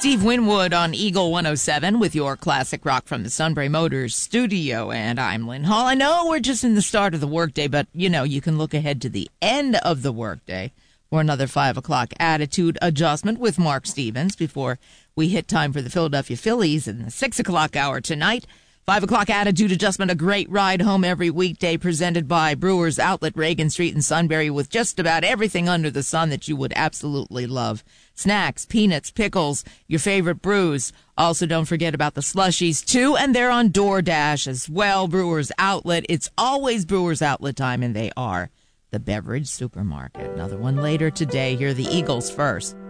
Steve Winwood on Eagle 107 with your classic rock from the Sunbury Motors studio, and I'm Lynn Hall. I know we're just in the start of the workday, but, you can look ahead to the end of the workday for another 5 o'clock attitude adjustment with Mark Stevens before we hit time for the Philadelphia Phillies in the 6 o'clock hour tonight. 5 o'clock attitude adjustment, a great ride home every weekday, presented by Brewers Outlet, Reagan Street in Sunbury, with just about everything under the sun that you would absolutely love. Snacks, peanuts, pickles, your favorite brews. Also, don't forget about the slushies, too, and they're on DoorDash as well. Brewers Outlet, it's always Brewers Outlet time, and they are the beverage supermarket. Another one later today. Here are the Eagles first.